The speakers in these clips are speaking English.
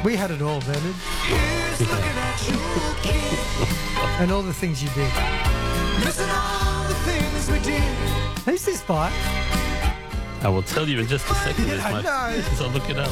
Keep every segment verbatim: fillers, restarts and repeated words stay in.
We had it all, Bernard. And all the things you did. Listen all the things we did. Who's this by? I will tell you in just a second. Yeah, my, I know. As I look it up.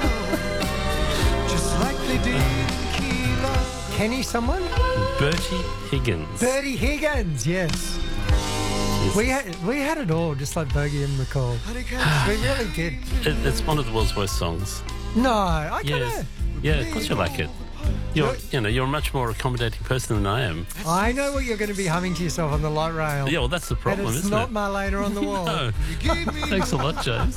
Just like they did Kilo. Kenny someone? Bertie Higgins. Bertie Higgins, yes. Yes. We had we had it all, just like Bogey and McCall. We really did. It, it's one of the world's worst songs. No, I kind Yes. of... Yeah, of course you like it. You're, you know, you're a much more accommodating person than I am. I know what you're going to be humming to yourself on the light rail. Yeah, well, that's the problem, and it's isn't not it? Marlena on the wall. No. Thanks a lot, James.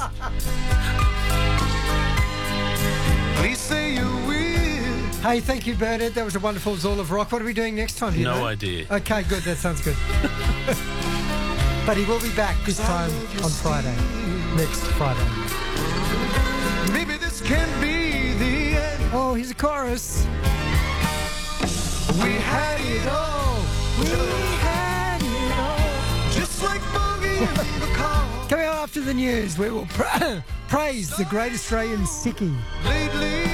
Please say you will. Hey, thank you, Bernard. That was a wonderful Zall of Rock. What are we doing next time? Do you No know? idea. Okay, good. That sounds good. But he will be back this time on Friday. Next Friday. Maybe this can be the end. Oh, here's a chorus. We had it all. We had it all. Just like Bogey and McCall. Coming up after the news, we will pra- praise the great Australian sickie. Lately.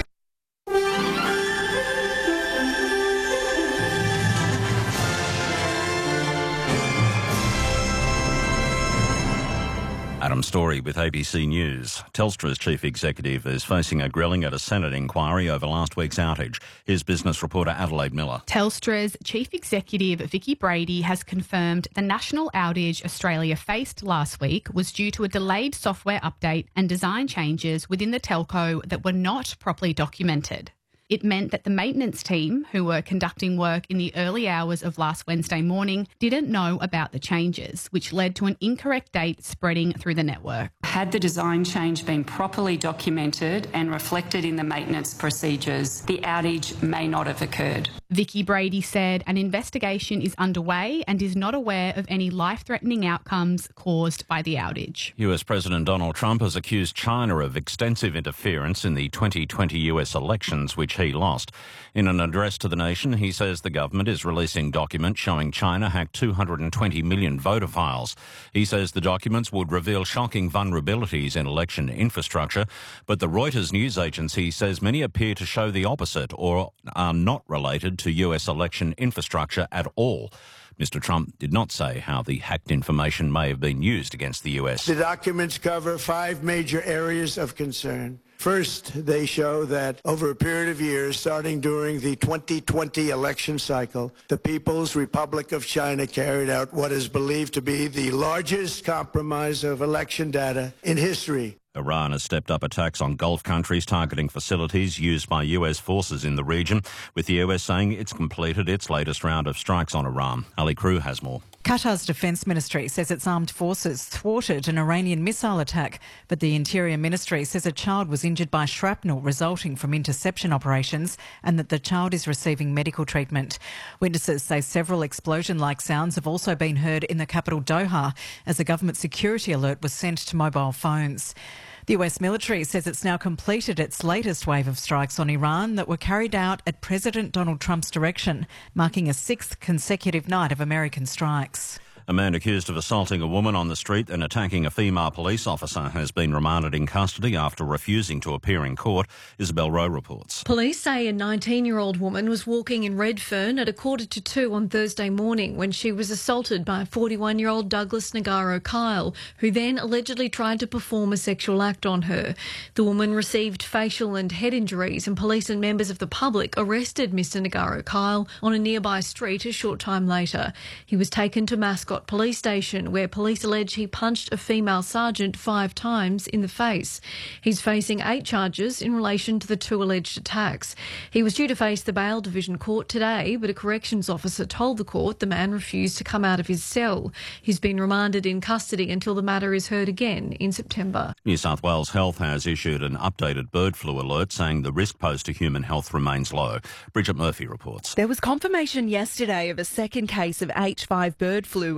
Adam Story with A B C News. Telstra's chief executive is facing a grilling at a Senate inquiry over last week's outage. Here's business reporter Adelaide Miller. Telstra's chief executive Vicki Brady has confirmed the national outage Australia faced last week was due to a delayed software update and design changes within the telco that were not properly documented. It meant that the maintenance team, who were conducting work in the early hours of last Wednesday morning, didn't know about the changes, which led to an incorrect date spreading through the network. Had the design change been properly documented and reflected in the maintenance procedures, the outage may not have occurred. Vicki Brady said an investigation is underway and is not aware of any life-threatening outcomes caused by the outage. U S President Donald Trump has accused China of extensive interference in the twenty twenty U S elections, which he lost. In an address to the nation, he says the government is releasing documents showing China hacked two hundred twenty million voter files. He says the documents would reveal shocking vulnerabilities in election infrastructure, but the Reuters news agency says many appear to show the opposite or are not related to U S election infrastructure at all. Mister Trump did not say how the hacked information may have been used against the U S. The documents cover five major areas of concern. First, they show that over a period of years, starting during the twenty twenty election cycle, the People's Republic of China carried out what is believed to be the largest compromise of election data in history. Iran has stepped up attacks on Gulf countries targeting facilities used by U S forces in the region, with the U S saying it's completed its latest round of strikes on Iran. Ali Crew has more. Qatar's defence ministry says its armed forces thwarted an Iranian missile attack, but the Interior Ministry says a child was injured by shrapnel resulting from interception operations and that the child is receiving medical treatment. Witnesses say several explosion-like sounds have also been heard in the capital Doha as a government security alert was sent to mobile phones. The U S military says it's now completed its latest wave of strikes on Iran that were carried out at President Donald Trump's direction, marking a sixth consecutive night of American strikes. A man accused of assaulting a woman on the street and attacking a female police officer has been remanded in custody after refusing to appear in court. Isabel Rowe reports. Police say a nineteen-year-old woman was walking in Redfern at a quarter to two on Thursday morning when she was assaulted by forty-one-year-old Douglas Nagaro Kyle, who then allegedly tried to perform a sexual act on her. The woman received facial and head injuries, and police and members of the public arrested Mister Nagaro Kyle on a nearby street a short time later. He was taken to Mascot Police Station, where police allege he punched a female sergeant five times in the face. He's facing eight charges in relation to the two alleged attacks. He was due to face the Bail Division Court today, but a corrections officer told the court the man refused to come out of his cell. He's been remanded in custody until the matter is heard again in September. New South Wales Health has issued an updated bird flu alert saying the risk posed to human health remains low. Bridget Murphy reports. There was confirmation yesterday of a second case of H five bird flu in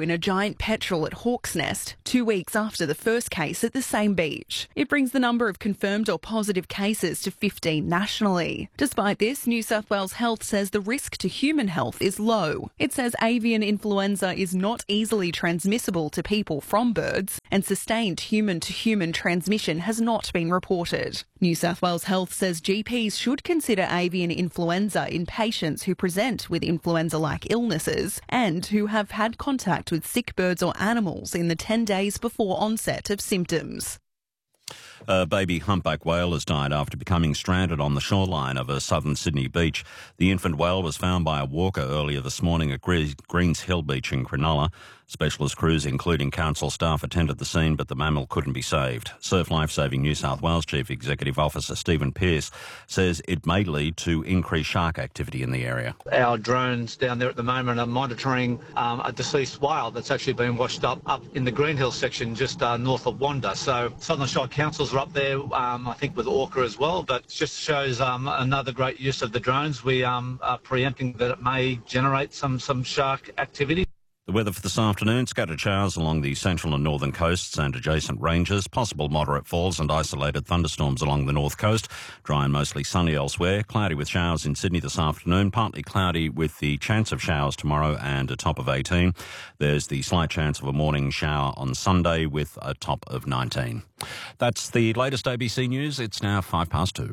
in a giant petrel at Hawk's Nest, two weeks after the first case at the same beach. It brings the number of confirmed or positive cases to fifteen nationally. Despite this, New South Wales Health says the risk to human health is low. It says avian influenza is not easily transmissible to people from birds, and sustained human-to-human transmission has not been reported. New South Wales Health says G Ps should consider avian influenza in patients who present with influenza-like illnesses and who have had contact with sick birds or animals in the ten days before onset of symptoms. A baby humpback whale has died after becoming stranded on the shoreline of a southern Sydney beach. The infant whale was found by a walker earlier this morning at Greens Hill Beach in Cronulla. Specialist crews, including council staff, attended the scene, but the mammal couldn't be saved. Surf Lifesaving New South Wales Chief Executive Officer Stephen Pearce says it may lead to increased shark activity in the area. Our drones down there at the moment are monitoring um, a deceased whale that's actually been washed up up in the Green Hill section just uh, north of Wanda. So Southern Shire Councils are up there, um, I think with Orca as well, but it just shows um, another great use of the drones. We um, are preempting that it may generate some, some shark activity. The weather for this afternoon, scattered showers along the central and northern coasts and adjacent ranges, possible moderate falls and isolated thunderstorms along the north coast, dry and mostly sunny elsewhere, cloudy with showers in Sydney this afternoon, partly cloudy with the chance of showers tomorrow and a top of eighteen. There's the slight chance of a morning shower on Sunday with a top of nineteen. That's the latest A B C News. It's now five past two.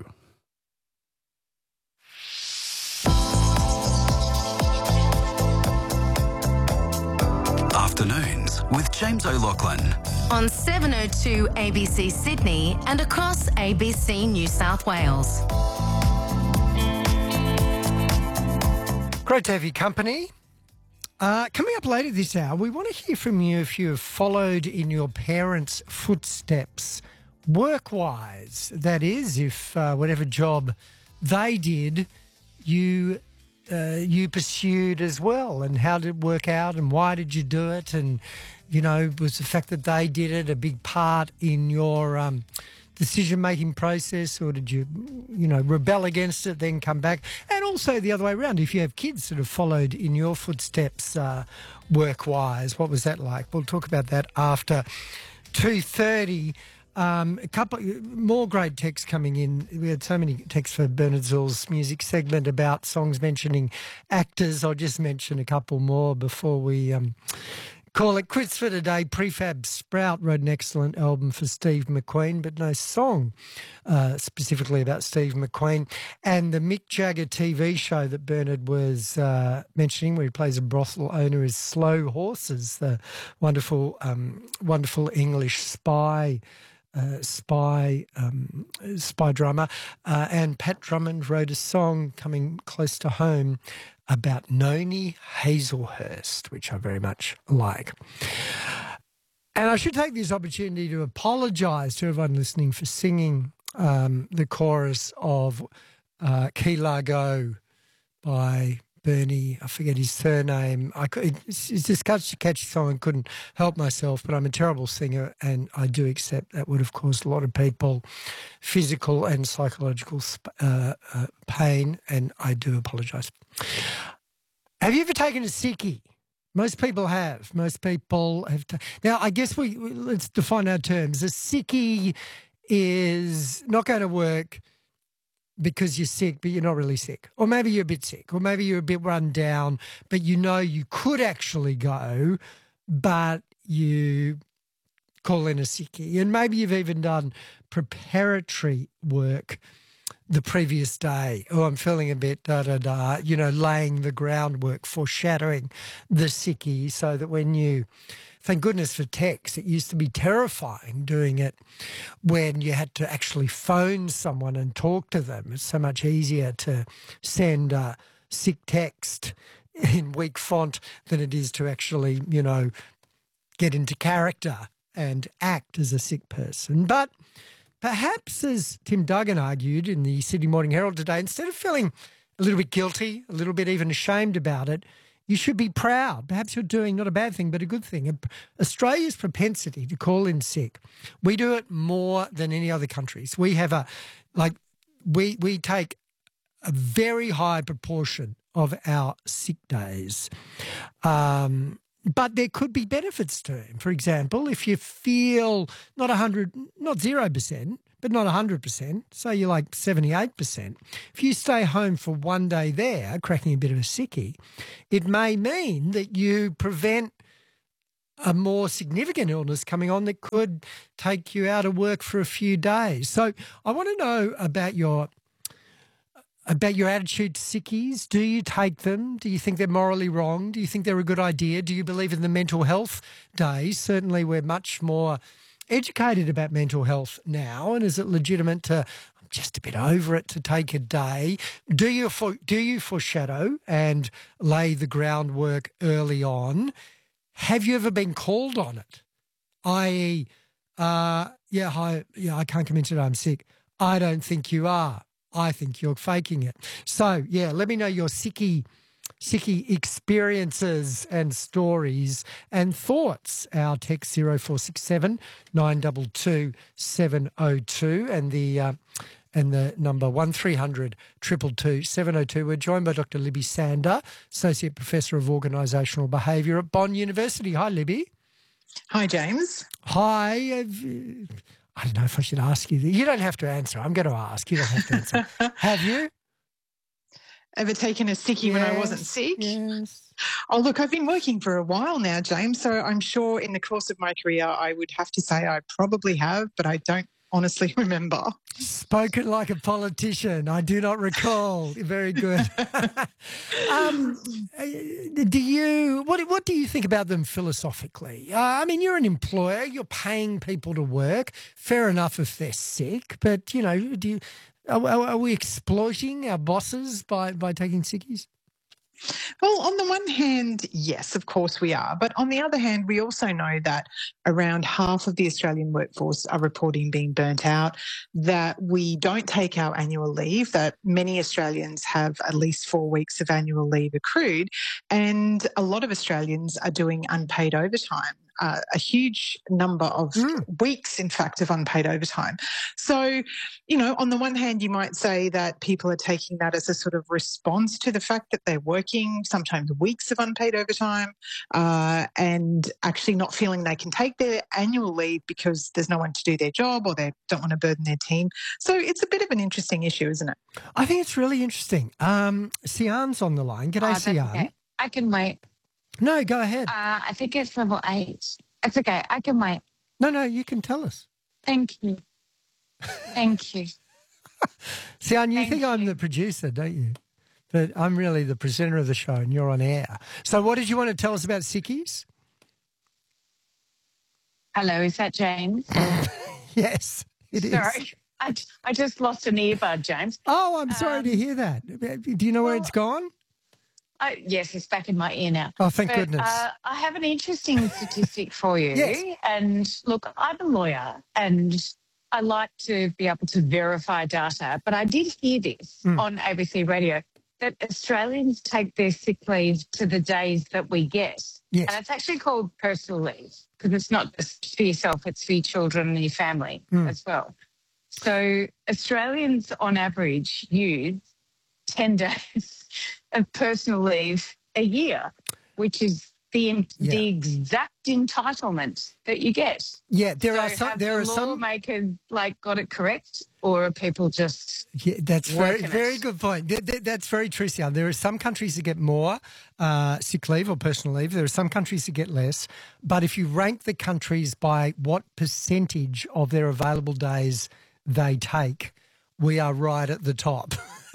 Afternoons with James O'Loughlin on seven oh two A B C Sydney and across A B C New South Wales. Great to have your company. Uh, coming up later this hour, we want to hear from you if you have followed in your parents' footsteps, work-wise. That is, if uh, whatever job they did, you Uh, you pursued as well, and how did it work out, and why did you do it, and you know, was the fact that they did it a big part in your um, decision-making process, or did you, you know, rebel against it, then come back? And also the other way around, if you have kids that have followed in your footsteps uh, work-wise, what was that like? We'll talk about that after two thirty. Um, a couple more great texts coming in. We had so many texts for Bernard Zill's music segment about songs mentioning actors. I'll just mention a couple more before we um, call it quits for today. Prefab Sprout wrote an excellent album for Steve McQueen, but no song uh, specifically about Steve McQueen. And the Mick Jagger T V show that Bernard was uh, mentioning, where he plays a brothel owner, is Slow Horses, the wonderful, um, wonderful English spy Uh, spy um, spy drama, uh, and Pat Drummond wrote a song coming close to home about Noni Hazelhurst, which I very much like. And I should take this opportunity to apologise to everyone listening for singing um, the chorus of uh, Key Largo by Bernie, I forget his surname. I could, it's, it's just such a catchy song, I couldn't help myself, but I'm a terrible singer, and I do accept that would have caused a lot of people physical and psychological uh, uh, pain, and I do apologise. Have you ever taken a sickie? Most people have. Most people have. Ta- now, I guess we, we let's define our terms. A sickie is not going to work because you're sick, but you're not really sick. Or maybe you're a bit sick, or maybe you're a bit run down, but you know you could actually go, but you call in a sickie. And maybe you've even done preparatory work the previous day. Oh, I'm feeling a bit da-da-da, you know, laying the groundwork, foreshadowing the sickie, so that when you... Thank goodness for text. It used to be terrifying doing it when you had to actually phone someone and talk to them. It's so much easier to send a sick text in weak font than it is to actually, you know, get into character and act as a sick person. But perhaps, as Tim Duggan argued in the Sydney Morning Herald today, instead of feeling a little bit guilty, a little bit even ashamed about it, you should be proud. Perhaps you're doing not a bad thing, but a good thing. Australia's propensity to call in sick, we do it more than any other countries. We have a, like, we we take a very high proportion of our sick days. Um, but there could be benefits to him. For example, if you feel not one hundred, not zero percent, but not one hundred percent, say you're like seventy-eight percent, if you stay home for one day there, cracking a bit of a sickie, it may mean that you prevent a more significant illness coming on that could take you out of work for a few days. So I want to know about your about your attitude to sickies. Do you take them? Do you think they're morally wrong? Do you think they're a good idea? Do you believe in the mental health days? Certainly we're much more educated about mental health now, and is it legitimate to, I'm just a bit over it, to take a day? Do you for, do you foreshadow and lay the groundwork early on? Have you ever been called on it? that is, uh, yeah, I, yeah, I can't come in today, I'm sick. I don't think you are. I think you're faking it. So, yeah, let me know your sickie, sickie experiences and stories and thoughts. Our text zero four six seven nine two two seven zero two and the uh, and the number one three hundred two two two seven zero two. We're joined by Doctor Libby Sander, Associate Professor of Organisational Behaviour at Bond University. Hi, Libby. Hi, James. Hi. Have, I don't know if I should ask you. You don't have to answer. I'm going to ask. You don't have to answer. Have you? Ever taken a sickie yes, when I wasn't sick? Yes. Oh, look, I've been working for a while now, James, so I'm sure in the course of my career I would have to say I probably have, but I don't honestly remember. Spoken like a politician. I do not recall. Very good. um, do you? What? What do you think about them philosophically? Uh, I mean, you're an employer. You're paying people to work. Fair enough if they're sick, but you know, do you? Are, are we exploiting our bosses by by taking sickies? Well, on the one hand, yes, of course we are. But on the other hand, we also know that around half of the Australian workforce are reporting being burnt out, that we don't take our annual leave, that many Australians have at least four weeks of annual leave accrued, and a lot of Australians are doing unpaid overtime. Uh, a huge number of mm. weeks, in fact, of unpaid overtime. So, you know, on the one hand, you might say that people are taking that as a sort of response to the fact that they're working sometimes weeks of unpaid overtime uh, and actually not feeling they can take their annual leave because there's no one to do their job or they don't want to burden their team. So it's a bit of an interesting issue, isn't it? I think it's really interesting. Um, Sian's on the line. G'day, oh, Sian. Okay. I can wait. No, go ahead. Uh, I think it's level eight. It's okay. I can wait. No, no, you can tell us. Thank you. Thank you. Sian, you Thank think you. I'm the producer, don't you? But I'm really the presenter of the show and you're on air. So what did you want to tell us about sickies? Hello, is that James? Yes, it Sorry. is. Sorry. I, I just lost an earbud, James. Oh, I'm sorry um, to hear that. Do you know where well, it's gone? I, yes, it's back in my ear now. Oh, thank but, goodness. Uh, I have an interesting statistic for you. Yes. And look, I'm a lawyer and I like to be able to verify data, but I did hear this mm. on A B C Radio, that Australians take their sick leave to the days that we get. Yes. And it's actually called personal leave because it's not just for yourself, it's for your children and your family mm. as well. So Australians on average use ten days of personal leave a year, which is the yeah. the exact entitlement that you get. Yeah, there so are some. Have There the are some lawmakers like got it correct, or are people just? Yeah, that's very working very it? good point. That, that, that's very true, Sian. There are some countries that get more uh, sick leave or personal leave. There are some countries that get less. But if you rank the countries by what percentage of their available days they take, we are right at the top.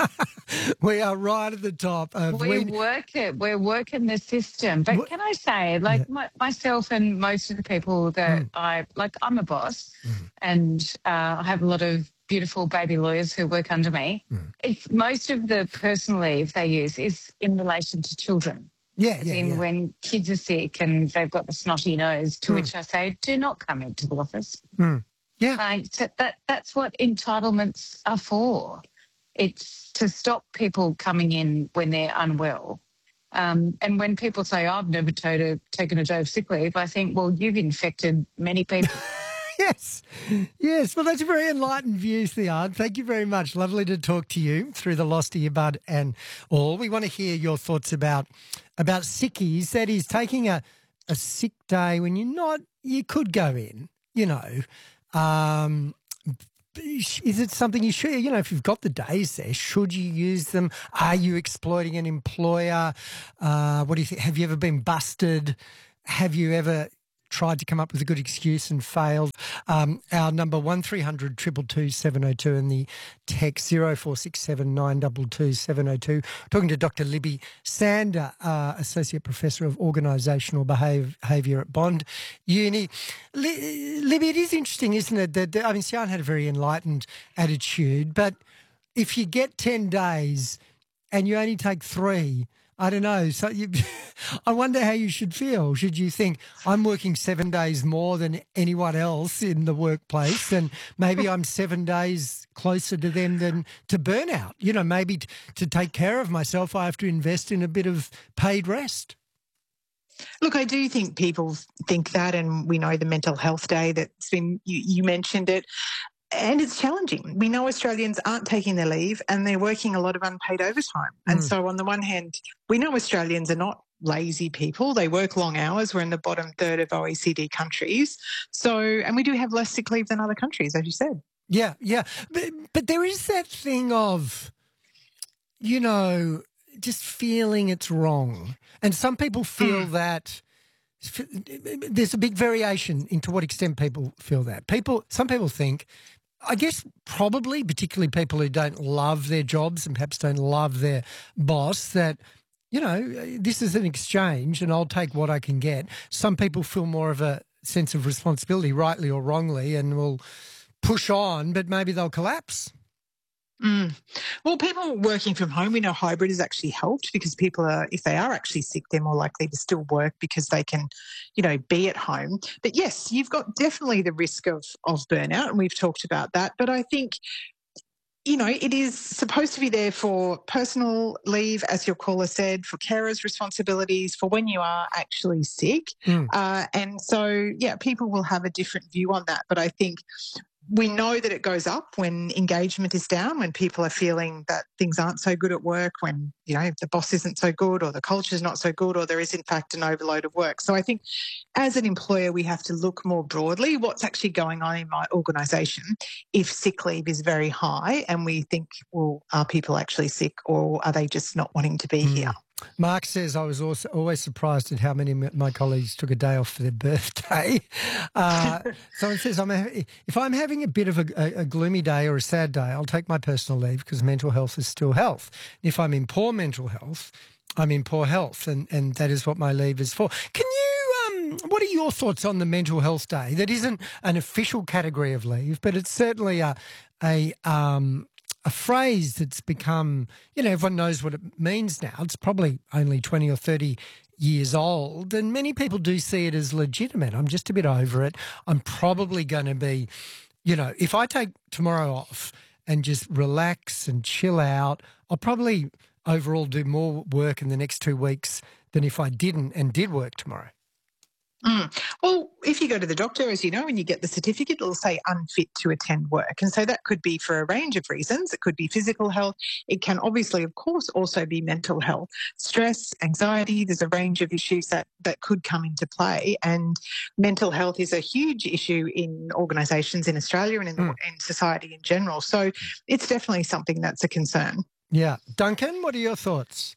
We are right at the top. Of we we, work it. We're working the system. But What- can I say, like Yeah. my, myself and most of the people that Mm. I like, I'm a boss, and uh, I have a lot of beautiful baby lawyers who work under me. Mm. If most of the personal leave they use is in relation to children. yeah, As yeah, in yeah. when kids are sick and they've got the snotty nose, to Mm. which I say, do not come into the office. Mm. Yeah. Like, so that, that's what entitlements are for. It's to stop people coming in when they're unwell. Um, and when people say, oh, I've never to- taken a day of sick leave, I think, well, you've infected many people. Yes, yes. Well, that's a very enlightened view, Sian. Thank you very much. Lovely to talk to you through the lost earbud and all. We want to hear your thoughts about about sickies. That is taking a a sick day when you're not, you could go in, you know. Um, is it something you should, you know, if you've got the days there, should you use them? Are you exploiting an employer? Uh, what do you think? Have you ever been busted? Have you ever tried to come up with a good excuse and failed? Um, our number one three hundred two two two seven oh two and the text zero four six seven nine two two seven oh two. Talking to Doctor Libby Sander, uh, Associate Professor of Organisational Behaviour at Bond Uni. Li- Libby, it is interesting, isn't it? That, I mean, Sian had a very enlightened attitude, but if you get ten days and you only take three, I don't know. So you, I wonder how you should feel. Should you think, I'm working seven days more than anyone else in the workplace, and maybe I'm seven days closer to them than to burnout? You know, maybe t- to take care of myself, I have to invest in a bit of paid rest. Look, I do think people think that, and we know the mental health day that's been, you, you mentioned it. And it's challenging. We know Australians aren't taking their leave and they're working a lot of unpaid overtime. Mm. And so on the one hand, we know Australians are not lazy people. They work long hours. We're in the bottom third of O E C D countries. So, and we do have less sick leave than other countries, as you said. Yeah, yeah. But, but there is that thing of, you know, just feeling it's wrong. And some people feel mm. that there's a big variation in to what extent people feel that. People, some people think, I guess probably, particularly people who don't love their jobs and perhaps don't love their boss, that, you know, this is an exchange and I'll take what I can get. Some people feel more of a sense of responsibility, rightly or wrongly, and will push on, but maybe they'll collapse. Mm. Well, people working from home, we know hybrid has actually helped because people are, if they are actually sick, they're more likely to still work because they can, you know, be at home. But yes, you've got definitely the risk of, of burnout, and we've talked about that. But I think, you know, it is supposed to be there for personal leave, as your caller said, for carers' responsibilities, for when you are actually sick. Mm. Uh, and so, yeah, people will have a different view on that. But I think we know that it goes up when engagement is down, when people are feeling that things aren't so good at work, when, you know, the boss isn't so good or the culture is not so good or there is, in fact, an overload of work. So I think as an employer, we have to look more broadly what's actually going on in my organisation if sick leave is very high and we think, well, are people actually sick or are they just not wanting to be mm. here? Mark says, I was also always surprised at how many of my colleagues took a day off for their birthday. Uh, someone says, I'm a, if I'm having a bit of a, a, a gloomy day or a sad day, I'll take my personal leave because mental health is still health. If I'm in poor mental health, I'm in poor health, and, and that is what my leave is for. Can you, um, what are your thoughts on the mental health day? That isn't an official category of leave, but it's certainly a, a um, a phrase that's become, you know, everyone knows what it means now. It's probably only twenty or thirty years old, and many people do see it as legitimate. I'm just a bit over it. I'm probably going to be, you know, if I take tomorrow off and just relax and chill out, I'll probably overall do more work in the next two weeks than if I didn't and did work tomorrow. Mm. Well, if you go to the doctor, as you know, and you get the certificate, it'll say unfit to attend work. And so that could be for a range of reasons. It could be physical health. It can obviously, of course, also be mental health, stress, anxiety. There's a range of issues that, that could come into play. And mental health is a huge issue in organisations in Australia and in, mm. in society in general. So it's definitely something that's a concern. Yeah. Duncan, what are your thoughts?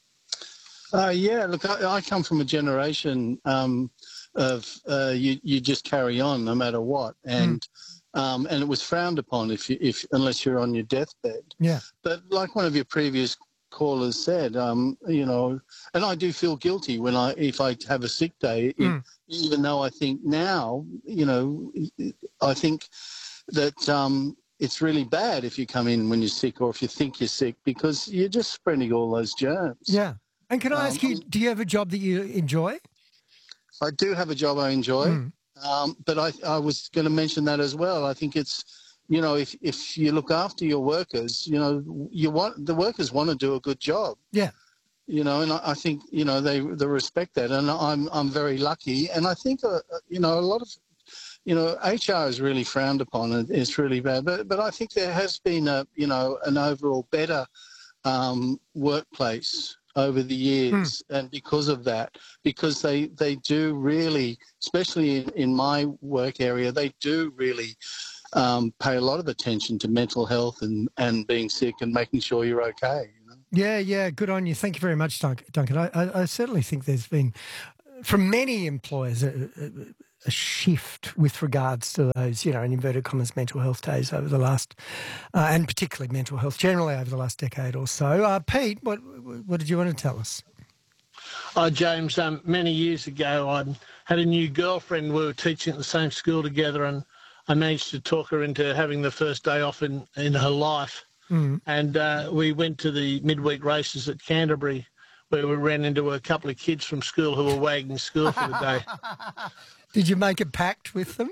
Uh, yeah, look, I, I come from a generation um, of uh, you, you just carry on no matter what, and mm. um, and it was frowned upon if you, if unless you're on your deathbed. Yeah. But like one of your previous callers said, um, you know, and I do feel guilty when I if I have a sick day, mm. it, even though I think now, you know, I think that. Um, It's really bad if you come in when you're sick or if you think you're sick because you're just spreading all those germs. Yeah. And can I ask um, you, do you have a job that you enjoy? I do have a job I enjoy, mm. um, but I, I was going to mention that as well. I think it's, you know, if, if you look after your workers, you know, you want the workers want to do a good job. Yeah. You know, and I, I think, you know, they, they respect that. And I'm, I'm very lucky. And I think, uh, you know, a lot of, you know, H R is really frowned upon and it's really bad. But, but I think there has been, a, you know, an overall better um, workplace over the years, mm. and because of that, because they, they do really, especially in, in my work area, they do really um, pay a lot of attention to mental health and, and being sick and making sure you're okay. You know? Yeah, yeah, good on you. Thank you very much, Duncan. I, I, I certainly think there's been, from many employers, a, a, a shift with regards to those, you know, in inverted commas, mental health days over the last, uh, and particularly mental health generally over the last decade or so. Uh, Pete, what what did you want to tell us? Oh, James, um, many years ago I had a new girlfriend. We were teaching at the same school together, and I managed to talk her into having the first day off in, in her life. Mm. And uh, we went to the midweek races at Canterbury, where we ran into a couple of kids from school who were wagging school for the day. Did you make a pact with them?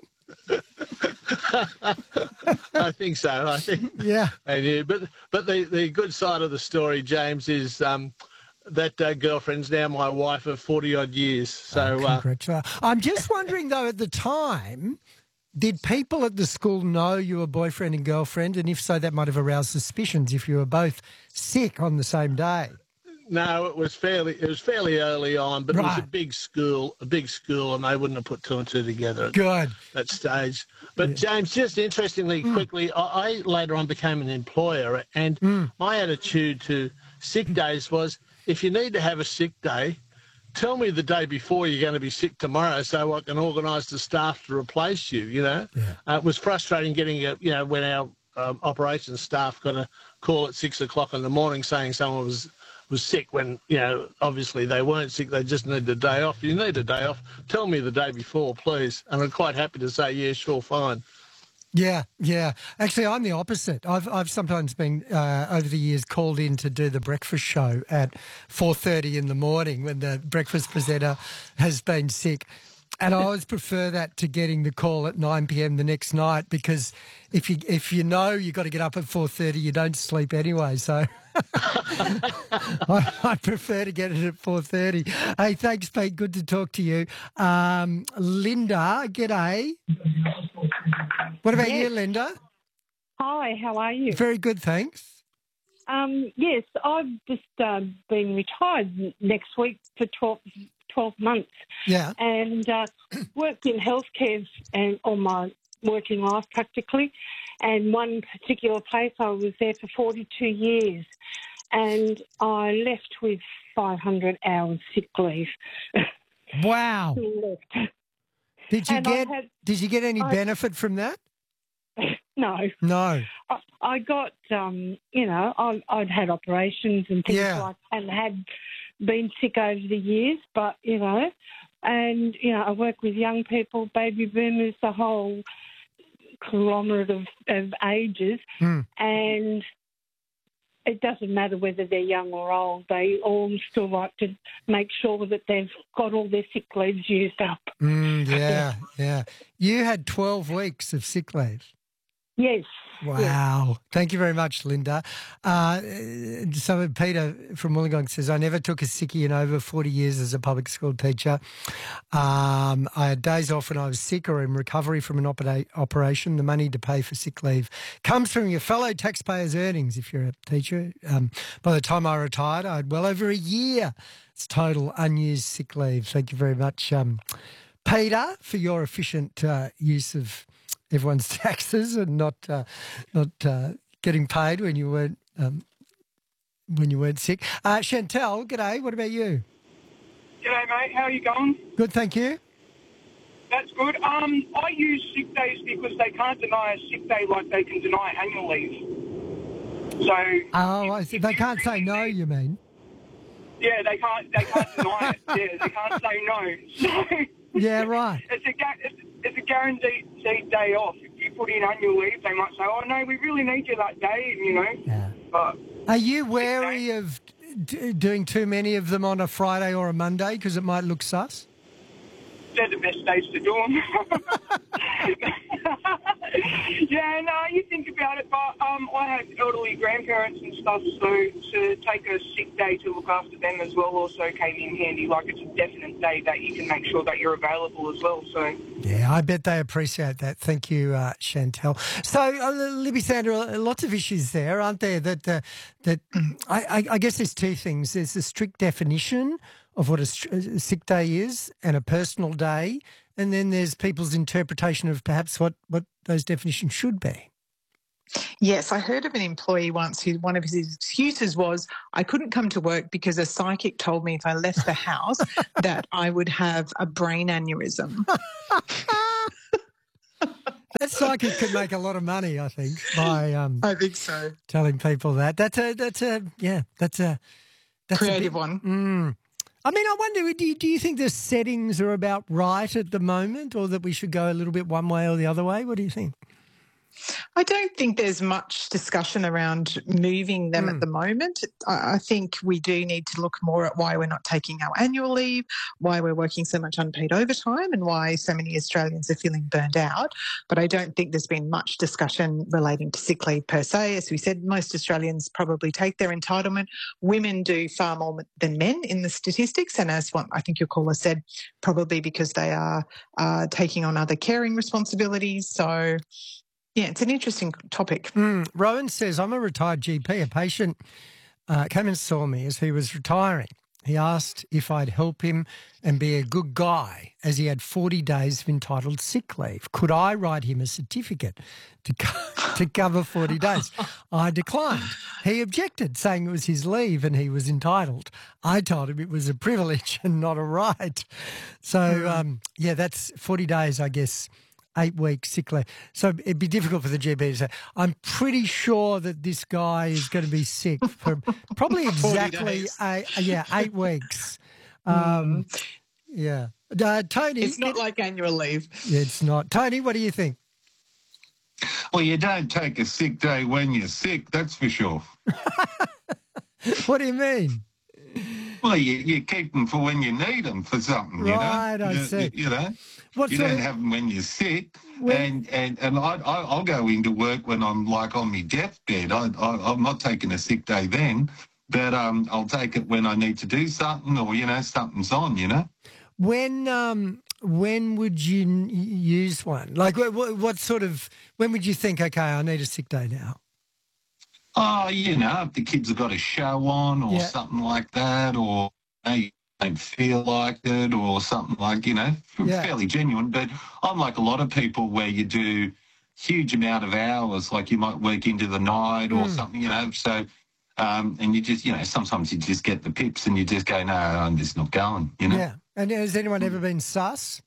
I think so. I think. Yeah. I do. But but the, the good side of the story, James, is um, that uh, girlfriend's now my wife of forty odd years. So oh, congratulations. Uh, I'm just wondering though, at the time, did people at the school know you were boyfriend and girlfriend? And if so, that might have aroused suspicions if you were both sick on the same day. No, it was fairly it was fairly early on, but right. It was a big school, a big school, and they wouldn't have put two and two together at Good. that stage. But yeah. James, just interestingly, mm. quickly, I, I later on became an employer, and mm. my attitude to sick days was, if you need to have a sick day, tell me the day before you're going to be sick tomorrow, so I can organise the staff to replace you. You know, yeah. uh, it was frustrating getting a, you know, when our um, operations staff got a call at six o'clock in the morning saying someone was. was sick when, you know, obviously they weren't sick, they just needed a day off. You need a day off, tell me the day before, please. And I'm quite happy to say, yeah, sure, fine. Yeah, yeah. Actually, I'm the opposite. I've I've sometimes been, uh, over the years, called in to do the breakfast show at four thirty in the morning when the breakfast presenter has been sick. And I always prefer that to getting the call at nine p.m. the next night, because if you if you know you've got to get up at four thirty, you don't sleep anyway. So I, I prefer to get it at four thirty. Hey, thanks, Pete. Good to talk to you. Um, Linda, g'day. What about yes. you, Linda? Hi, how are you? Very good, thanks. Um, yes, I've just uh, been retired next week for twelve, twelve months. Yeah. And uh, worked in healthcare and all my working life practically. And one particular place, I was there for forty-two years. And I left with five hundred hours sick leave. Wow. left. Did you and get had, Did you get any I, benefit from that? No. No. I, I got, um, you know, I, I'd had operations and things yeah. like that and had been sick over the years, but, you know, and, you know, I work with young people, baby boomers, the whole conglomerate of, of ages, mm. and it doesn't matter whether they're young or old. They all still like to make sure that they've got all their sick leaves used up. Mm, yeah, yeah. You had twelve weeks of sick leave. Yes. Wow. Yes. Thank you very much, Linda. Uh, so Peter from Wollongong says, I never took a sickie in over forty years as a public school teacher. Um, I had days off when I was sick or in recovery from an opera- operation. The money to pay for sick leave comes from your fellow taxpayers' earnings if you're a teacher. Um, by the time I retired, I had well over a year. It's total unused sick leave. Thank you very much, um, Peter, for your efficient uh, use of everyone's taxes and not uh, not uh, getting paid when you weren't um, when you weren't sick. Uh, Chantel, g'day. What about you? G'day, mate. How are you going? Good, thank you. That's good. Um, I use sick days because they can't deny a sick day like they can deny annual leave. So. Oh, I see. They can't say no. You mean? Yeah, they can't. They can't deny it. Yeah, they can't say no. So. Yeah, right. It's a it's, it's a guaranteed day off. If you put in annual leave, they might say, "Oh no, we really need you that day," you know. Yeah. But are you wary of d- doing too many of them on a Friday or a Monday because it might look sus? It, the best days to do them. Yeah, no, you think about it, but um, I have elderly grandparents and stuff, so to take a sick day to look after them as well also came in handy. Like, it's a definite day that you can make sure that you're available as well. So yeah, I bet they appreciate that. Thank you, uh, Chantel. So, uh, Libby Sandra, lots of issues there, aren't there? That uh, that I, I, I guess there's two things. There's a strict definition of what a, a sick day is and a personal day, and then there's people's interpretation of perhaps what, what those definitions should be. Yes, I heard of an employee once who one of his excuses was, I couldn't come to work because a psychic told me if I left the house that I would have a brain aneurysm. That psychic could make a lot of money, I think, by um, I think so. telling people that. That's a that's a yeah, that's a that's creative a bit, one. Mm. I mean, I wonder, do you, do you think the settings are about right at the moment, or that we should go a little bit one way or the other way? What do you think? I don't think there's much discussion around moving them mm. at the moment. I think we do need to look more at why we're not taking our annual leave, why we're working so much unpaid overtime, and why so many Australians are feeling burned out. But I don't think there's been much discussion relating to sick leave per se. As we said, most Australians probably take their entitlement. Women do far more than men in the statistics, and as one, I think your caller said, probably because they are uh, taking on other caring responsibilities. So yeah, it's an interesting topic. Mm. Rowan says, I'm a retired G P. A patient uh, came and saw me as he was retiring. He asked if I'd help him and be a good guy as he had forty days of entitled sick leave. Could I write him a certificate to, co- to cover forty days? I declined. He objected, saying it was his leave and he was entitled. I told him it was a privilege and not a right. So, um, yeah, that's forty days, I guess. Eight weeks sick leave. So it'd be difficult for the G P to say, I'm pretty sure that this guy is going to be sick for probably exactly eight, yeah, eight weeks. Um, mm. Yeah. Uh, Tony. It's not it, like annual leave. Yeah, it's not. Tony, what do you think? Well, you don't take a sick day when you're sick, that's for sure. What do you mean? Well, you, you keep them for when you need them for something, you right, know? I you, see. You, you know? What you don't of... have them when you're sick. When... And and, and I, I, I'll go into work when I'm, like, on my deathbed. I, I, I'm not taking a sick day then, but um, I'll take it when I need to do something or, you know, something's on, you know? When um, when would you n- use one? Like, what, what sort of, when would you think, okay, I need a sick day now? Oh, you know, if the kids have got a show on or yeah. something like that, or they don't feel like it or something like, you know, yeah. fairly genuine. But I'm like a lot of people where you do huge amount of hours, like you might work into the night or mm. something, you know, so, um, and you just, you know, sometimes you just get the pips and you just go, no, I'm just not going, you know. Yeah. And has anyone ever been sus?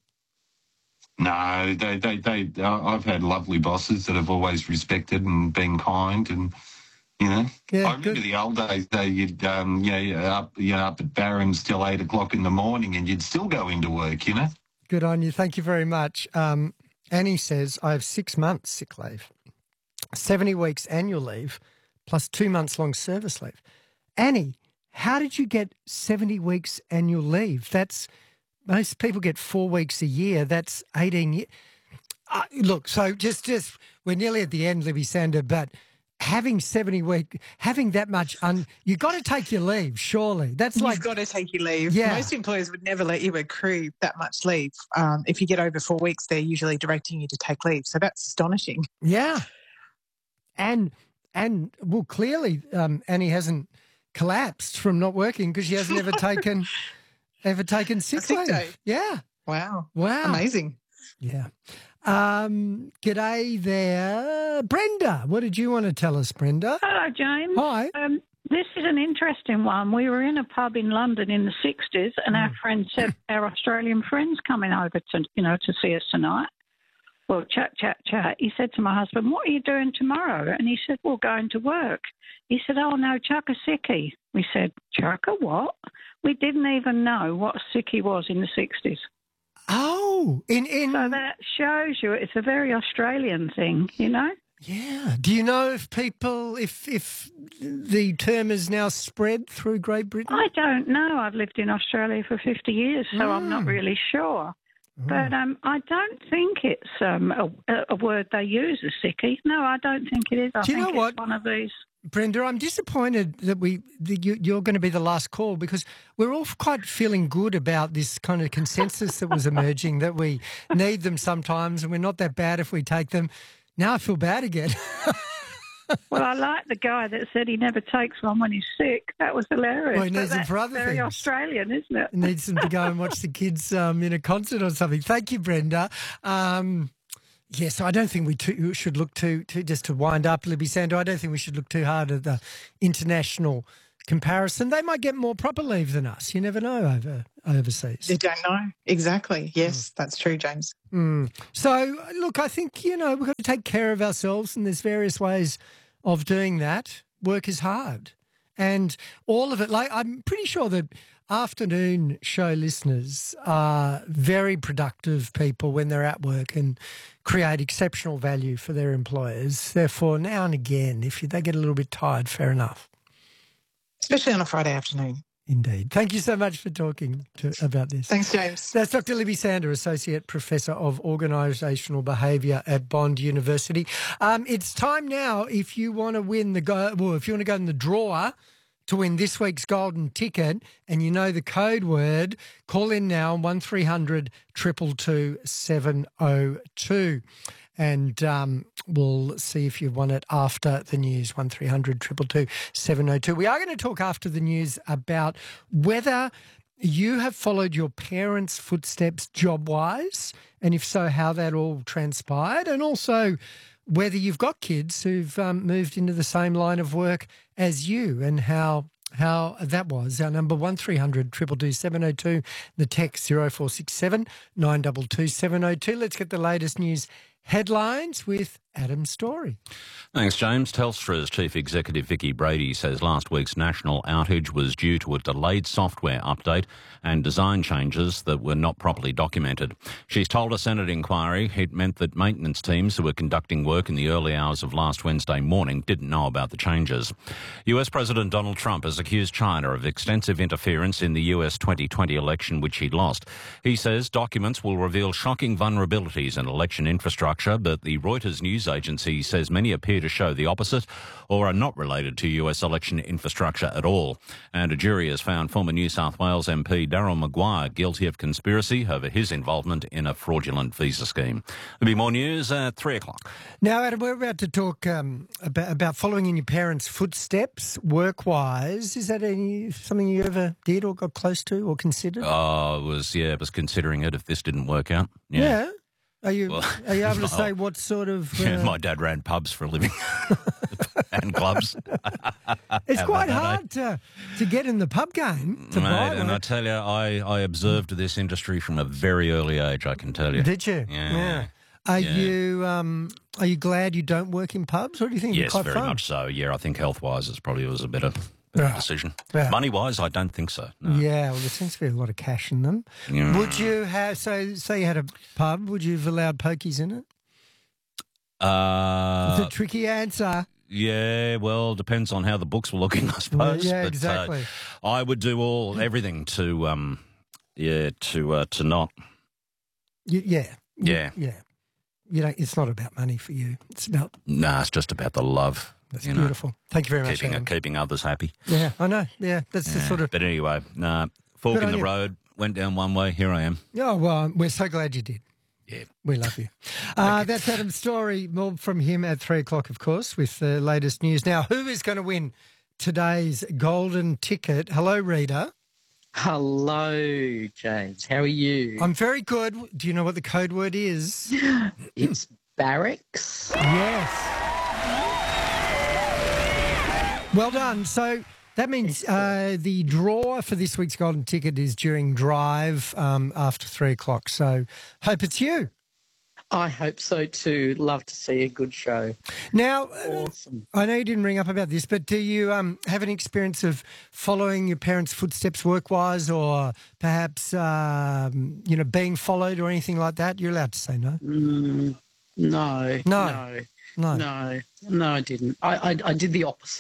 No, they, they, they, I've had lovely bosses that have always respected and been kind and, you know, yeah, I remember good. the old days. Though you'd, um, you know, up, you know, up at Barron's till eight o'clock in the morning, and you'd still go into work. You know. Good on you. Thank you very much. Um, Annie says I have six months sick leave, seventy weeks annual leave, plus two months long service leave. Annie, how did you get seventy weeks annual leave? That's most people get four weeks a year. That's eighteen years. Uh, look, so just, just we're nearly at the end, Libby Sander, but. Having seventy week, having that much, un, you got to take your leave. Surely, that's You've like you've got to take your leave. Yeah. Most employers would never let you accrue that much leave. Um, if you get over four weeks, they're usually directing you to take leave. So that's astonishing. Yeah, and and well, clearly, um, Annie hasn't collapsed from not working because she hasn't ever taken ever taken sick, sick leave. Day. Yeah, wow, wow, amazing. Yeah. Um, g'day there. Brenda, what did you want to tell us, Brenda? Hello, James. Hi. Um, this is an interesting one. We were in a pub in London in the sixties and mm. our friend said, our Australian friend's coming over to, you know, to see us tonight. Well, chat, chat, chat. He said to my husband, what are you doing tomorrow? And he said, well, going to work. He said, oh, no, chuck a sickie. We said, chuck a what? We didn't even know what a sickie was in the sixties. Oh, in, in... So that shows you it's a very Australian thing, you know? Yeah. Do you know if people, if if the term is now spread through Great Britain? I don't know. I've lived in Australia for fifty years, so mm. I'm not really sure. But um, I don't think it's um, a, a word they use, a sickie. No, I don't think it is. I Do you think know it's what? one of these. Brenda, I'm disappointed that we that you, you're going to be the last call because we're all quite feeling good about this kind of consensus that was emerging, that we need them sometimes and we're not that bad if we take them. Now I feel bad again. Well, I like the guy that said he never takes one when he's sick. That was hilarious. Well, he needs But them for that's other very things. Australian, isn't it? He needs them to go and watch the kids um, in a concert or something. Thank you, Brenda. Um, yes, I don't think we too, should look too, too, just to wind up, Libby Sando, I don't think we should look too hard at the international comparison. They might get more proper leave than us. You never know over overseas. You don't know. Exactly. Yes, that's true, James. Mm. So, look, I think, you know, we've got to take care of ourselves and there's various ways of doing that. Work is hard. And all of it, like I'm pretty sure that afternoon show listeners are very productive people when they're at work and create exceptional value for their employers. Therefore, now and again, if they get a little bit tired, fair enough. Especially on a Friday afternoon. Indeed. Thank you so much for talking to, about this. Thanks, James. That's Doctor Libby Sander, Associate Professor of Organisational Behaviour at Bond University. Um, it's time now, if you want to win the go, well, if you want to go in the draw to win this week's golden ticket, and you know the code word, call in now one three hundred two two two seven oh two. And um, we'll see if you won it after the news, one three hundred two two two seven oh two. We are going to talk after the news about whether you have followed your parents' footsteps job-wise, and if so, how that all transpired, and also whether you've got kids who've um, moved into the same line of work as you and how how that was. Our number one three hundred two two two seven oh two, the text zero four six seven nine two two seven oh two. Let's get the latest news headlines with Adam Story. Thanks, James. Telstra's Chief Executive Vicky Brady says last week's national outage was due to a delayed software update and design changes that were not properly documented. She's told a Senate inquiry it meant that maintenance teams who were conducting work in the early hours of last Wednesday morning didn't know about the changes. U S President Donald Trump has accused China of extensive interference in the U S twenty twenty election, which he lost. He says documents will reveal shocking vulnerabilities in election infrastructure, but the Reuters news agency says many appear to show the opposite or are not related to U S election infrastructure at all. And a jury has found former New South Wales M P Darryl Maguire guilty of conspiracy over his involvement in a fraudulent visa scheme. There'll be more news at three o'clock. Now, Adam, we're about to talk um, about, about following in your parents' footsteps work-wise. Is that any something you ever did or got close to or considered? Oh, I was, yeah, I was considering it if this didn't work out. Yeah. Yeah. Are you Well, are you able to no. say what sort of... Uh, Yeah, my dad ran pubs for a living and clubs. it's How quite about that, eh? hard to, to get in the pub game to Mate, buy and I one. tell you, I, I observed this industry from a very early age, I can tell you. Did you? Yeah. Are Yeah. you um, are you glad you don't work in pubs, or do you think Yes, it's quite very fun? much so. Yeah, I think health-wise it probably was a better, better Yeah. decision. Yeah. Money-wise, I don't think so. No. Yeah, well, there seems to be a lot of cash in them. Yeah. Would you have, so say you had a pub, would you have allowed pokies in it? Uh, It's a tricky answer. Yeah, well, depends on how the books were looking, I suppose. Yeah, but, exactly. Uh, I would do all everything to, um, yeah, to uh, to not. You, yeah. Yeah. Yeah. You know, it's not about money for you. It's about, Nah, it's just about the love. that's you know, beautiful. Thank you very much, keeping Adam. keeping others happy. Yeah, I know. Yeah, that's the Yeah. sort of... But anyway, nah, fork Good in on the you. road, went down one way. Here I am. Oh, well, we're so glad you did. Yeah. We love you. Uh, that's Adam's story. More from him at three o'clock, of course, with the latest news. Now, who is going to win today's golden ticket? Hello, Rita. Hello, James. How are you? I'm very good. Do you know what the code word is? It's barracks. Yes. Well done. So that means uh, the draw for this week's golden ticket is during drive um, after three o'clock. So hope it's you. I hope so too. Love to see a good show. Now, Awesome. I know you didn't ring up about this, but do you um, have an experience of following your parents' footsteps work-wise, or perhaps um, you know being followed or anything like that? You're allowed to say no. Mm, no, No. no, No. no, no. I didn't. I, I I did the opposite.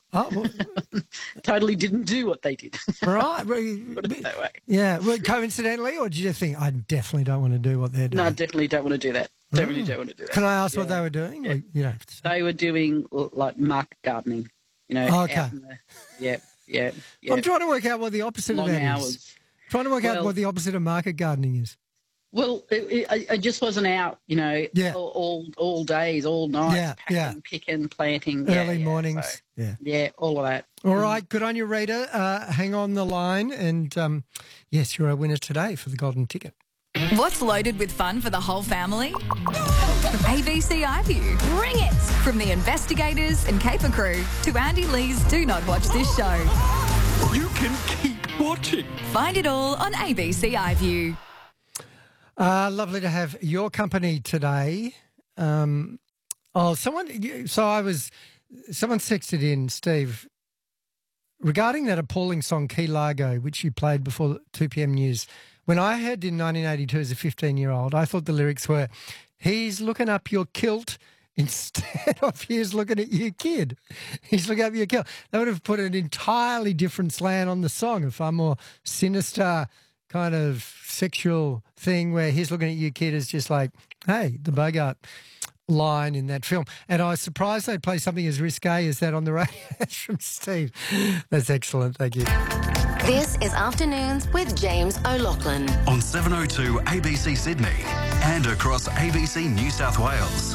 Oh, well, totally didn't do what they did. Right. Put it that way. Yeah. Well, coincidentally, or did you just think, I definitely don't want to do what they're doing? No, I definitely don't want to do that. Definitely Oh. don't want to do that. Can I ask Yeah. what they were doing? Or, you know, They were doing like market gardening. You know. Oh, okay. Out in the, yeah, yeah, yeah. I'm trying to work out what the opposite Long of that hours. is. Trying to work out Well- what the opposite of market gardening is. Well, it, it, I- I just wasn't out, you know, Yeah. all, all all days, all nights, Yeah, packing, yeah. picking, planting. yeah, Early yeah, mornings. so, yeah. yeah, all of that. All right. Good on you, Rita. Uh, hang on the line. And um, yes, you're a winner today for the golden ticket. What's loaded with fun for the whole family? A B C iView. Bring it! From the investigators and caper crew to Andy Lee's Do Not Watch This Show. You can keep watching. Find it all on A B C iView. Uh, lovely to have your company today. Um, oh, someone, so I was, someone texted in, Steve, regarding that appalling song Key Largo, which you played before two p.m. news. When I heard in nineteen eighty-two as a fifteen-year-old, I thought the lyrics were, he's looking up your kilt instead of he's looking at you, kid. He's looking up your kilt. That would have put an entirely different slant on the song, a far more sinister kind of sexual thing where he's looking at you, kid, is just like, hey, the Bogart line in that film. And I was surprised they play something as risque as that on the radio. That's from Steve. That's excellent. Thank you. This is Afternoons with James O'Loughlin. On seven oh two A B C Sydney and across A B C New South Wales.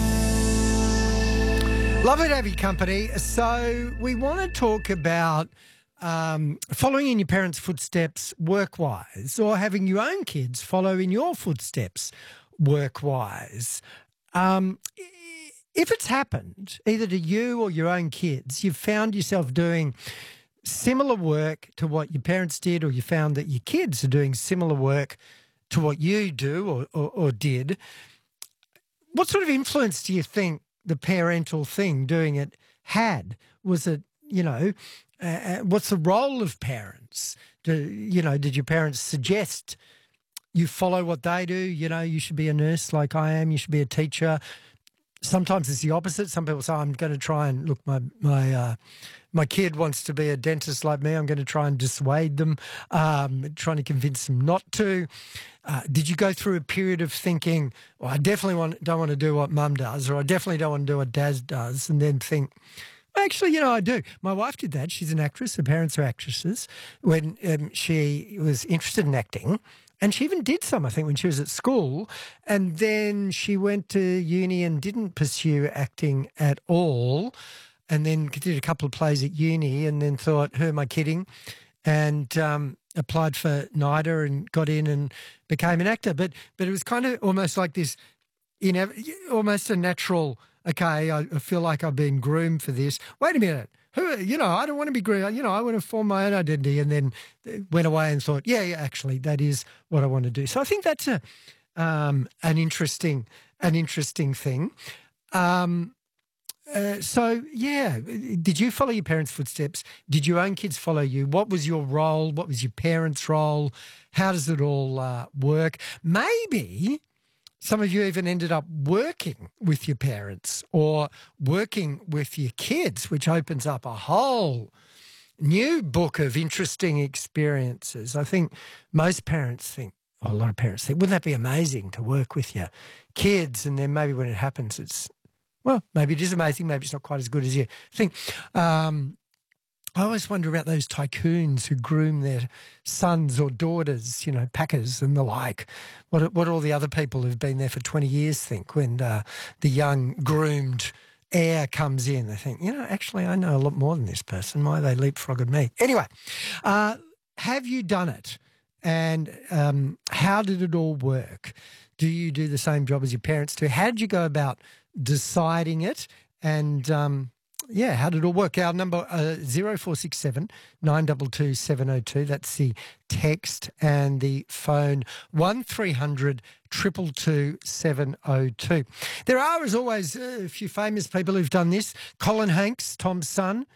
Lovely to have your company. So we want to talk about um, following in your parents' footsteps work-wise, or having your own kids follow in your footsteps work-wise. Um, if it's happened, either to you or your own kids, you've found yourself doing similar work to what your parents did, or you found that your kids are doing similar work to what you do or, or, or did, what sort of influence do you think the parental thing, doing it, had? Was it, you know, uh, what's the role of parents? Do, you know, did your parents suggest you follow what they do? You know, you should be a nurse like I am. You should be a teacher. Sometimes it's the opposite. Some people say, I'm going to try and, look, my my uh, my kid wants to be a dentist like me. I'm going to try and dissuade them, um, trying to convince them not to. Uh, did you go through a period of thinking, well, I definitely want, don't want to do what mum does, or I definitely don't want to do what dad does, and then think, well, actually, you know, I do. My wife did that. She's an actress. Her parents are actresses. When um, she was interested in acting, and she even did some, I think, when she was at school. And then she went to uni and didn't pursue acting at all. And then did a couple of plays at uni and then thought, who am I kidding? And um, applied for NIDA and got in and became an actor. But but it was kind of almost like this, you know, almost a natural, okay, I feel like I've been groomed for this. Wait a minute. Who, you know, I don't want to be groomed. You know, I want to form my own identity, and then went away and thought, yeah, yeah, actually, that is what I want to do. So I think that's a um, an interesting an interesting thing. Um, uh, so yeah, did you follow your parents' footsteps? Did your own kids follow you? What was your role? What was your parents' role? How does it all uh, work? Maybe some of you even ended up working with your parents or working with your kids, which opens up a whole new book of interesting experiences. I think most parents think, or a lot of parents think, wouldn't that be amazing to work with your kids? And then maybe when it happens, it's, well, maybe it is amazing, maybe it's not quite as good as you think. Um, I always wonder about those tycoons who groom their sons or daughters, you know, packers and the like. What what all the other people who've been there for twenty years think when uh, the young groomed heir comes in. They think, you know, actually I know a lot more than this person. Why they leapfrogged me? Anyway, uh, have you done it? And um, how did it all work? Do you do the same job as your parents do? How did you go about deciding it? And um yeah, how did it all work? Our number, uh, zero four six seven, nine two two, seven oh two. That's the text, and the phone, one three hundred, two two two, seven oh two. There are, as always, a few famous people who've done this. Colin Hanks, Tom's son,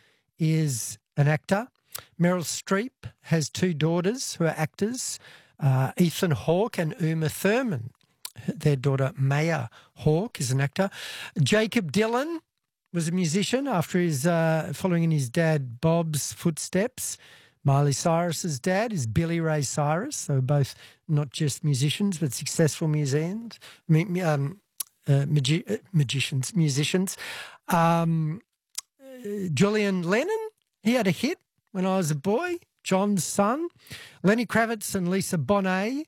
is an actor. Meryl Streep has two daughters who are actors, uh, Ethan Hawke and Uma Thurman. Their daughter, Maya Hawke, is an actor. Jacob Dylan was a musician after his uh, following in his dad Bob's footsteps. Miley Cyrus's dad is Billy Ray Cyrus. So both not just musicians but successful musicians, um, uh, magi- uh, magicians, musicians. Um, uh, Julian Lennon, he had a hit when I was a boy. John's son, Lenny Kravitz and Lisa Bonet.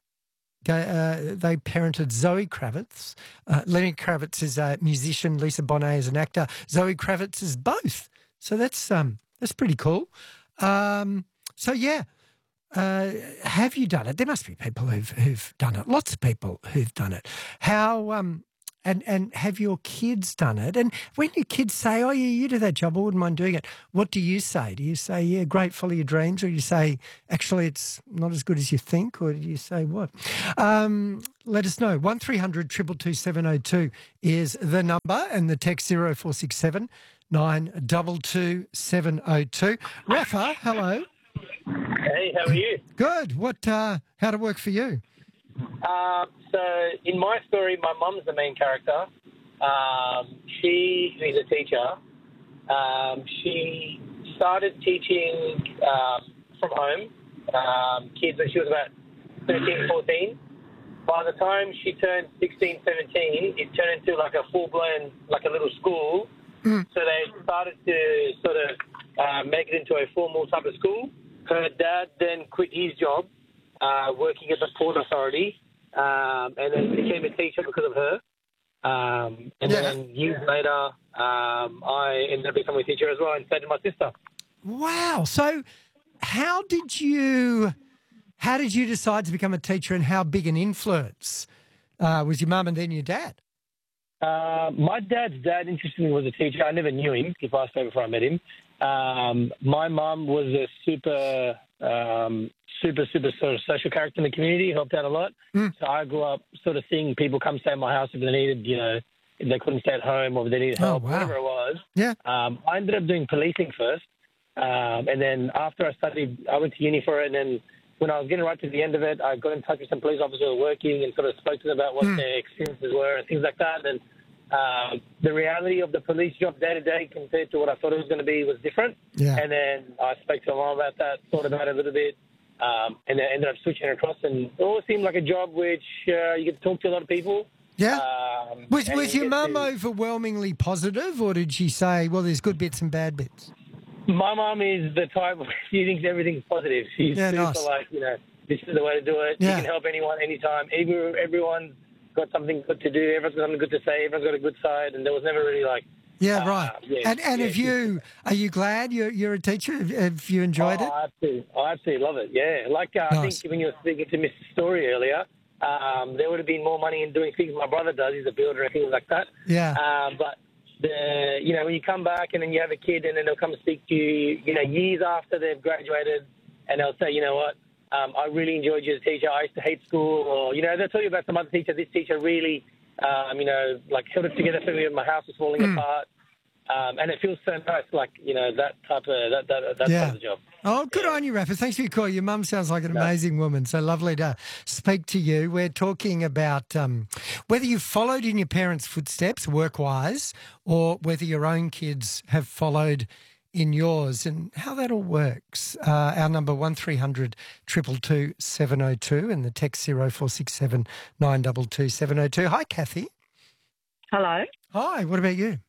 Uh, they parented Zoe Kravitz. Uh, Lenny Kravitz is a musician. Lisa Bonet is an actor. Zoe Kravitz is both. So that's um that's pretty cool. Um, so yeah, uh, have you done it? There must be people who've who've done it. Lots of people who've done it. How um and and have your kids done it? And when your kids say, "Oh yeah, you do that job, I wouldn't mind doing it," what do you say? Do you say, "Yeah, great, follow your dreams," or you say, "Actually, it's not as good as you think," or do you say what? Um, let us know. One three hundred two two two seven oh two is the number, and the text zero four six seven nine two two seven oh two. Rafa, hello. Hey, how are you? Good. What? Uh, how did it work for you? Uh, so, in my story, my mum's the main character. Um, she is a teacher. Um, she started teaching um, from home, um, kids when she was about thirteen, fourteen. By the time she turned sixteen, seventeen, it turned into like a full-blown, like a little school. Mm. So they started to sort of uh, make it into a formal type of school. Her dad then quit his job, uh, working at the Port Authority, um, and then became a teacher because of her. Um, and yeah. then years later, um, I ended up becoming a teacher as well, and so did my sister. Wow. So how did you how did you decide to become a teacher, and how big an influence uh, was your mum and then your dad? Uh, my dad's dad, interestingly, was a teacher. I never knew him. He passed away before I met him. Um, my mum was a super, um, super, super sort of social character in the community, helped out a lot. Mm. So I grew up sort of seeing people come stay at my house if they needed, you know, if they couldn't stay at home or if they needed help, oh, wow. whatever it was. Yeah. Um, I ended up doing policing first. Um, and then after I studied, I went to uni for it. And then when I was getting right to the end of it, I got in touch with some police officers who were working and sort of spoke to them about what mm. their experiences were and things like that. And Um, the reality of the police job day to day compared to what I thought it was going to be was different. Yeah. And then I spoke to my mom about that, thought about it a little bit, um, and then ended up switching across. And it always seemed like a job which uh, you get to talk to a lot of people. Yeah. Um, was was you your mum to... overwhelmingly positive, or did she say, well, there's good bits and bad bits? My mum is the type of, she thinks everything's positive. She's yeah, super nice. like, you know, this is the way to do it. Yeah. You can help anyone anytime. Every, everyone's got something good to do. Everyone's got something good to say. Everyone's got a good side, and there was never really like. Yeah, uh, right. Yeah, and and yeah, have you are you glad you're you're a teacher? Have, have you enjoyed oh, it? I absolutely, I absolutely love it. Yeah, like uh, Nice. I think when you were speaking to Mister Story earlier, um, there would have been more money in doing things my brother does. He's a builder and things like that. Yeah. Um, but the you know when you come back and then you have a kid and then they'll come and speak to you, you know, years after they've graduated, and they'll say, you know what. Um, I really enjoyed you as a teacher. I used to hate school, or you know, they'll tell you about some other teacher. This teacher really. Um, you know, like held it together for me when my house was falling mm. apart. Um, and it feels so nice, like, you know, that type of, that, that, that yeah. type of job. Oh, good yeah. on you, Rafa. Thanks for your call. Your mum sounds like an no. amazing woman. So lovely to speak to you. We're talking about um, whether you've followed in your parents' footsteps work-wise, or whether your own kids have followed in yours, and how that all works. Uh, our number one three hundred two two two seven oh two and the text zero four six seven nine two two seven oh two. Hi, Kathy. Hello. Hi, what about you?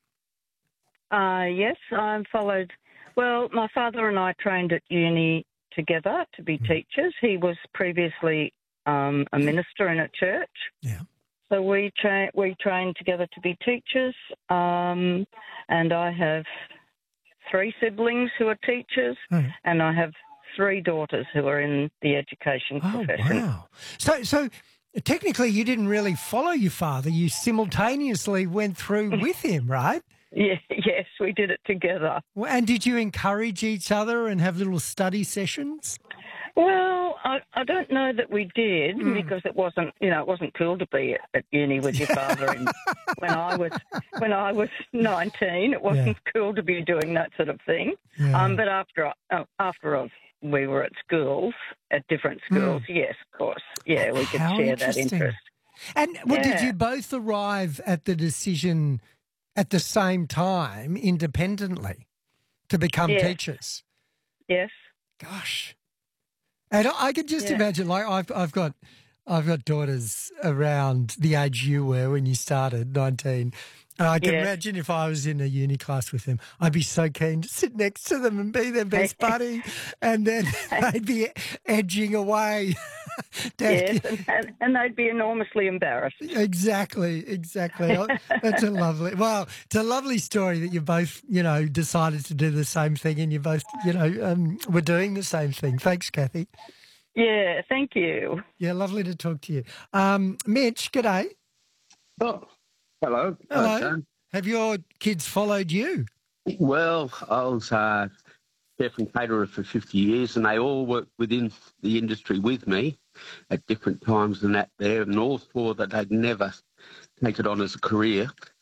Uh, yes, I'm followed. Well, my father and I trained at uni together to be mm. teachers. He was previously um, a minister in a church. Yeah. So we, tra- we trained together to be teachers, um, and I have three siblings who are teachers, mm. and I have three daughters who are in the education oh, profession. Wow. So, so technically you didn't really follow your father. You simultaneously went through with him, right? Yeah, yes, we did it together. Well, and did you encourage each other and have little study sessions? Well, I, I don't know that we did mm. because it wasn't, you know, it wasn't cool to be at, at uni with your father. And when I was when I was nineteen, it wasn't yeah. cool to be doing that sort of thing. Yeah. Um, but after uh, after we were at schools, at different schools, mm. yes, of course, yeah, we could How share that interest. And well, yeah. did you both arrive at the decision at the same time independently to become Yes. teachers. Yes. Gosh. And I, I could just Yeah. imagine, like, I've, I've got I've got daughters around the age you were when you started, nineteen. And I can Yes. imagine if I was in a uni class with them, I'd be so keen to sit next to them and be their best buddy. And then they'd be edging away. Dad, Yes, and, and, and they'd be enormously embarrassed. Exactly, exactly. That's a lovely, well, it's a lovely story that you both, you know, decided to do the same thing and you both, you know, um, were doing the same thing. Thanks, Kathy. Yeah, thank you. Yeah, lovely to talk to you. Um, Mitch, g'day. Oh, hello. Hello. John. Have your kids followed you? Well, I was uh, chef and caterer for fifty years, and they all worked within the industry with me at different times and that there, and all swore that they'd never take it on as a career.